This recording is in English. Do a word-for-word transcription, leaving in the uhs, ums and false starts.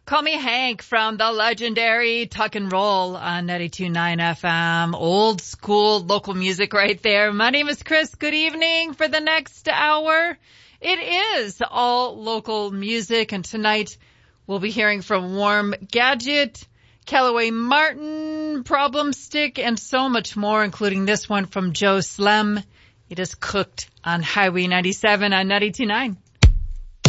Call me Hank from the legendary Tuck and Roll on ninety-two point nine F M. Old school local music right there. My name is Chris. Good evening for the next hour. It is all local music, and tonight we'll be hearing from Warm Gadget, Callaway Martin, Problem Stick, and so much more, including this one from Joe Slem. It is cooked on Highway ninety-seven on ninety-two point nine.